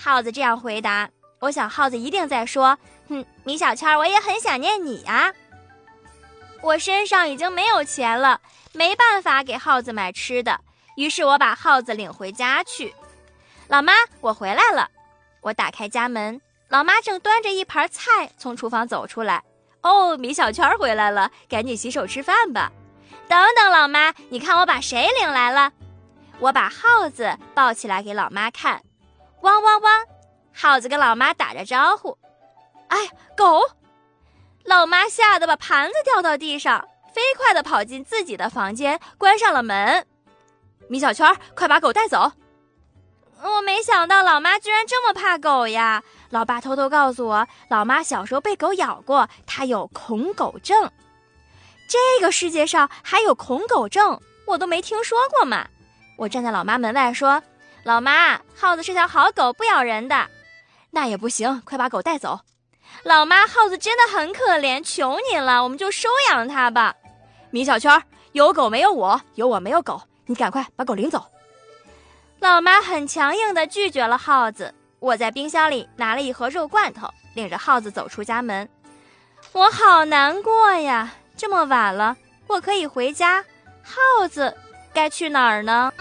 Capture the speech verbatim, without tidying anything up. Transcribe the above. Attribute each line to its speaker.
Speaker 1: 耗子这样回答，我想耗子一定在说，哼，米小圈，我也很想念你啊。我身上已经没有钱了，没办法给耗子买吃的，于是我把耗子领回家去。老妈，我回来了。我打开家门，老妈正端着一盘菜从厨房走出来。哦，米小圈回来了，赶紧洗手吃饭吧。等等，老妈，你看我把谁领来了？我把耗子抱起来给老妈看。汪汪汪，耗子跟老妈打着招呼。哎，狗！老妈吓得把盘子掉到地上，飞快地跑进自己的房间，关上了门。米小圈，快把狗带走！我没想到老妈居然这么怕狗呀！老爸偷偷告诉我，老妈小时候被狗咬过，她有恐狗症。这个世界上还有恐狗症，我都没听说过嘛。我站在老妈门外说，老妈，耗子是条好狗，不咬人的。那也不行，快把狗带走。老妈，耗子真的很可怜，求你了，我们就收养它吧。米小圈，有狗没有我，有我没有狗，你赶快把狗领走。老妈很强硬地拒绝了耗子。我在冰箱里拿了一盒肉罐头，领着耗子走出家门。我好难过呀，这么晚了，我可以回家，耗子该去哪儿呢？